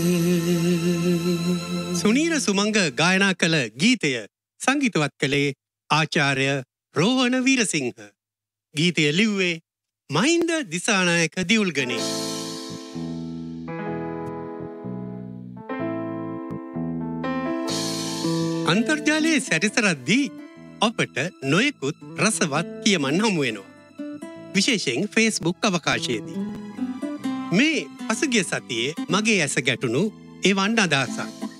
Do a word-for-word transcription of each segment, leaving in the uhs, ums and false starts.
සුනීර සුමංග ගායනා කළ ගීතය සංගීතවත් කළේ ආචාර්ය රෝහණ වීරසිංහ. ගීතය ලිව්වේ මහින්ද දිසානායක දියුල්ගනේ. අන්තර්ජාලයේ සැරිසරද්දී අපට නොයෙකුත් රසවත් කියමන් හමු වෙනවා. විශේෂයෙන් Facebook අවකාශයේදී. මේ පසුගිය සතියේ මගේ ඇස ගැටුණු එවන් අදහසක්.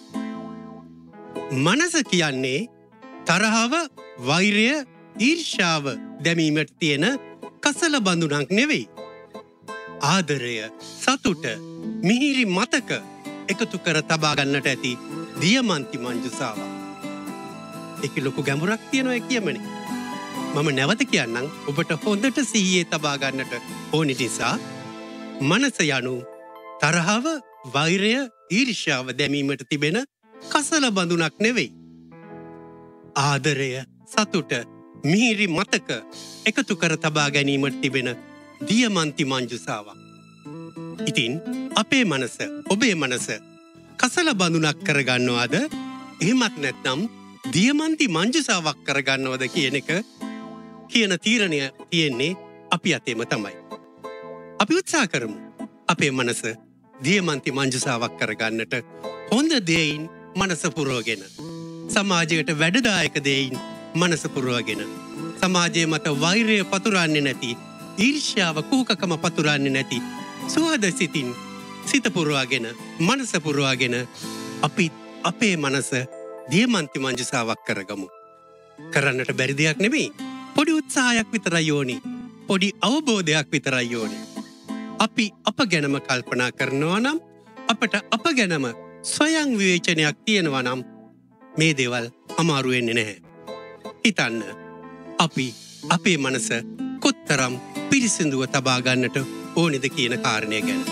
මනස කියන්නේ තරහව, වෛරය, ඊර්ෂ්‍යාව දැමීමට තියෙන කසල බඳුනක් නෙවෙයි. ආදරය, සතුට, මිහිරි මතක එකතු කර තබා ගන්නට ඇති දියමන්ති මංජුසාවක්. ඒක ලොකු ගැඹුරක් තියෙනවා කියමනේ. මම නැවත කියන්නම් ඔබට හොඳට සිහියේ තබා ගන්නට ඕනි නිසා මනස යනු තරහව, වෛරය, ඊර්ෂ්‍යාව දැමීමට තිබෙන කසල බඳුනක් නෙවෙයි. ආදරය, සතුට, මිහිරි මතක එකතු කර තබා ගැනීමට තිබෙන දියමන්ති මංජුසාවක්. ඉතින් අපේ මනස, ඔබේ මනස කසල බඳුනක් කරගන්නවද? එහෙමත් නැත්නම් දියමන්ති මංජුසාවක් කරගන්නවද කියන එක කියන තීරණය තියෙන්නේ අපි අතේම තමයි. අපි උත්සාහ කරමු අපේ මනස දියමන්ති මංජුසාවක් කරගන්නට හොඳ දෙයින් මනස පුරවගෙන, සමාජයට වැඩදායක දෙයින් මනස පුරවගෙන, සමාජයේ මත වෛරය පතුරන්නේ නැති, ඊර්ෂ්‍යාව කුහකකම පතුරන්නේ නැති සුහද සිතින් සිත පුරවගෙන, මනස පුරවගෙන අපි අපේ මනස දියමන්ති මංජුසාවක් කරගමු. කරන්නට බැරි දෙයක් නෙමෙයි. පොඩි උත්සාහයක් විතරයි ඕනි. පොඩි අවබෝධයක් විතරයි ඕනි. අපි අප ගැනම කල්පනා කරනවා නම්, අපට අප ගැනම ස්වයං විවේචනයක් තියෙනවා නම් මේ දේවල් අමාරු වෙන්නේ නැහැ. හිතන්න අපි අපේ මනස කොතරම් පිරිසිදුව තබා ගන්නට ඕනේද කියන කාරණය ගැන.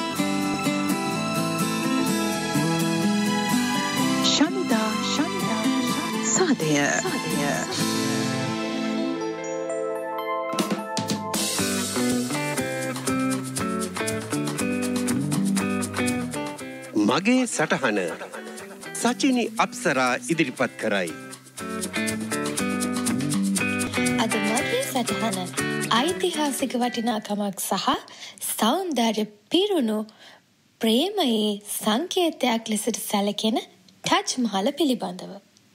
ශනිදා ශනිදා සාදය සාදය මගේ සටහන සචිනි අප්සරා ඉදිරිපත් කරයි. අද මගේ සටහන ඓතිහාසික වටිනාකමක් සහ සෞන්දර්ය පිරුණු ප්‍රේමයේ සංකේතයක් ලෙසට සැලකෙන ටජ් මහල පිළිබඳව.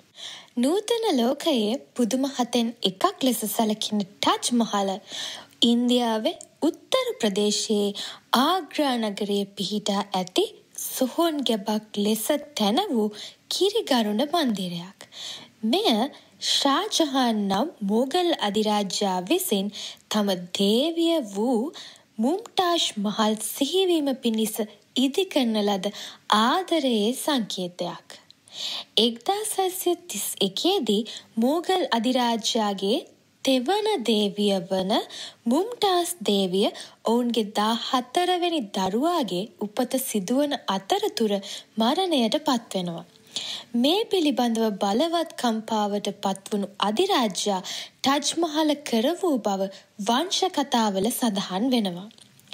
නූතන ලෝකයේ පුදුම හතෙන් එකක් ලෙස සැලකෙන ටජ් මහල ඉන්දියාවේ උත්තර ප්‍රදේශයේ ආග්‍රා නගරයේ පිහිටා ඇති සොහොන් ගැබක් ලෙස තැන වූ කිරිගරුඬ මන්දිරයක්. මෙය ෂාජහාන් නම් මුගල් අධිරාජයා විසින් තම දේවිය වූ මුම්තාෂ් මහල් සිහිවීම පිණිස ඉදිකරන ලද ආදරයේ සංකේතයක්. එක්දාස් හයසිය තිස් එකේදී මුගල් අධිරාජයාගේ තෙවන දේවිය වන මුම්තාස් දේවිය ඔවුන්ගේ දාහතරවෙනි දරුවාගේ උපත සිදුවන අතරතුර මරණයට පත්වෙනවා. මේ පිළිබඳව බලවත් කම්පාවට පත්වුණු අධිරාජ්‍යයා ටජ් මහල කර වූ බව වංශ කතාවල සඳහන් වෙනවා.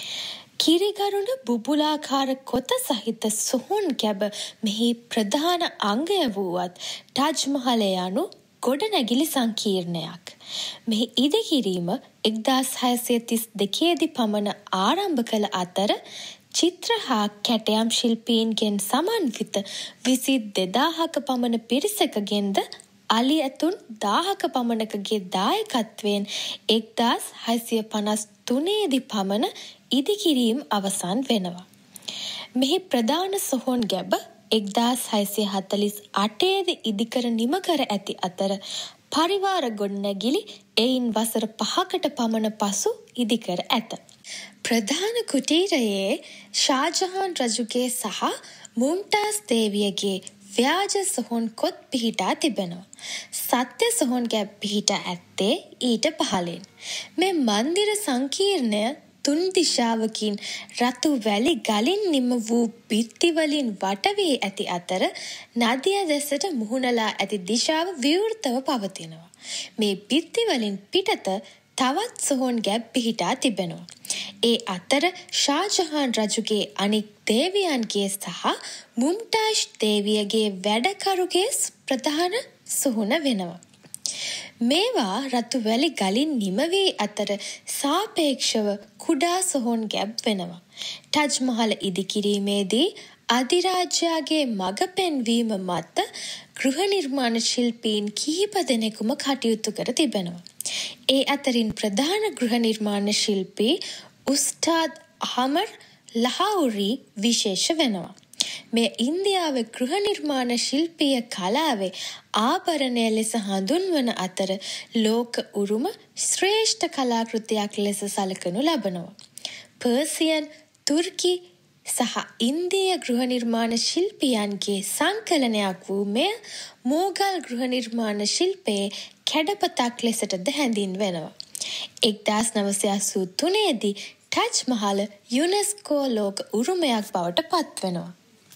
කිරිගරුඬ බුබුලාකාර කොත සහිත සොහොන් ගැබ මෙහි ප්‍රධාන අංගය වුවත් ටජ් මහල යනු ගොඩනැගිලි සංකීර්ණයක්. මෙහි ඉදිකිරීම එක්දාස් හයසිය තිස් දෙකේදී පමණ ආරම්භ කළ අතර චිත්‍ර හා කැටයම් ශිල්පීන්ගෙන් සමන්විත විසි දෙදාහක පමණ පිරිසකගෙන්ද අලි ඇතුන් දාහක පමණකගේ දායකත්වයෙන් එක්දාස් හයසිය පනස් තුනේදී පමණ ඉදිකිරීම් අවසන් වෙනවා. මෙහි ප්‍රධාන සොහොන් ගැබ එක්දාස් හයසිය හතලිස් අටේදී ඉදිකර නිමකර ඇති අතර පරිවාර ගොඩනැගිලි එයින් වසර පහකට පමණ පසු ඉදිකර ඇත. ප්‍රධාන කුටීරයේ ෂාජහාන් රජුගේ සහ මුම්තාස් දේවියගේ ව්‍යාජ සොහොන් කොත් පිහිටා තිබෙනවා. සත්‍ය සොහොන් ගැබ් පිහිටා ඇත්තේ ඊට පහළින්. මේ මන්දිර සංකීර්ණය තුන් දිශාවකින් රතු වැලි ගලින් නිම වූ බිත්තිවලින් වට වී ඇති අතර නදිය දෙසට මුහුණලා ඇති දිශාව විවෘතව පවතිනවා. මේ බිත්තිවලින් පිටත තවත් සොහොන් ගැබ් පිහිටා තිබෙනවා. ඒ අතර ෂාජහාන් රජුගේ අනික් දේවියන්ගේ සහ මුම්තාෂ් දේවියගේ වැඩකරුගේ ප්‍රධාන සොහොන වෙනවා. මේවා රතු වැලි ගලින් නිමවී අතර සාපේක්ෂව කුඩා සොහොන් ගැබ් වෙනවා. ටජ් මහල ඉදිකිරීමේදී අධිරාජ්‍යයාගේ මඟ පෙන්වීම මත ගෘහ නිර්මාණ ශිල්පීන් කිහිප දෙනෙකුම කටයුතු කර තිබෙනවා. ඒ අතරින් ප්‍රධාන ගෘහ නිර්මාණ ශිල්පී උස්තාද් අහමර් ලහවුරි විශේෂ වෙනවා. මේ ඉන්දියාවේ ගෘහ නිර්මාණ ශිල්පීය කලාවේ ආභරණය ලෙස හඳුන්වන අතර ලෝක උරුම ශ්‍රේෂ්ඨ කලාකෘතියක් ලෙස සැලකනු ලබනවා. පර්සියන්, තුර්කි සහ ඉන්දීය ගෘහ නිර්මාණ ශිල්පියන්ගේ සංකලනයක් වූ මෙය මෝගල් ගෘහ නිර්මාණ ශිල්පයේ කැඩපතක් ලෙසටද හැඳින්වෙනවා. එක්දාස් නවසිය අසූ තුනේ දී ටජ් මහල යුනෙස්කෝ ලෝක උරුමයක් බවට පත්වෙනවා.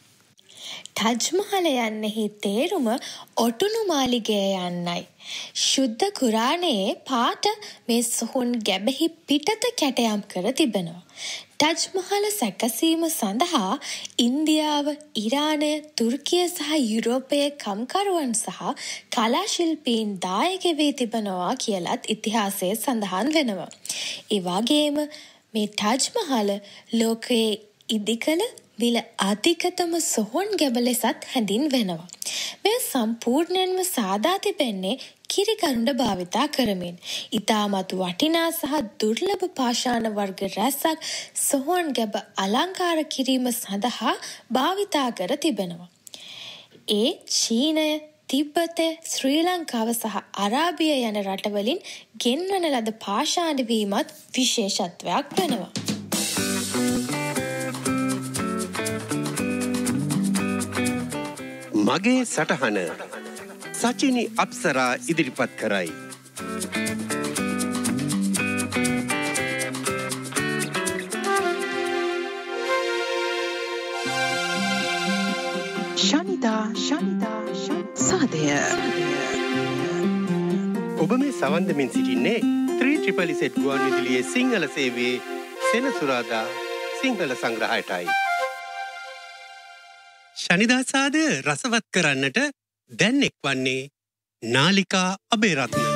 ටජ් මහල යන්නෙහි තේරුම ඔටුනු මාලිගය යන්නයි. ශුද්ධ කුරාණයේ පාට මේ සොහොන් ගැබෙහි පිටත කැටයම් කර තිබෙනවා. ටජ් මහල සැකසීම සඳහා ඉන්දියාව, ඉරානය, තුර්කිය සහ යුරෝපයේ කම්කරුවන් සහ කලා ශිල්පීන් දායක වී තිබෙනවා කියලත් ඉතිහාසයේ සඳහන් වෙනවා. ඒ වගේම මේ ටජ් මහල ලෝකයේ ඉදිකල විල අධිකතම සොහොන් ගැබ ලෙසත් හැඳින්වෙනවා. මෙය සම්පූර්ණයෙන්ම සාදා තිබෙන්නේ කිරිකරුඬ භාවිතා කරමින්. ඉතාමත් වටිනා සහ දුර්ලභ පාෂාණ වර්ග රැසක් සොහොන් ගැබ අලංකාර කිරීම සඳහා භාවිතා කර තිබෙනවා. ඒ චීනය, තිබ්බතය, ශ්‍රී ලංකාව සහ අරාබිය යන රටවලින් ගෙන්වන ලද පාෂාණ වීමත් විශේෂත්වයක් වෙනවා. මගේ සටහන සචිනි අප්සරා ඉදිරිපත් කරයි. ශනිදා ශනිදා සාදය. ඔබ මේ සවන් දෙමින් සිටින්නේ ත්‍රී ට්‍රිපල් සෙට් ගුවන් විදුලියේ සිංහල සේවයේ සෙනසුරාදා සිංහල සංග්‍රහයටයි. ශනිදාසාදය රසවත් කරන්නට දැන් එක්වන්නේ නාලිකා අබේරත්න.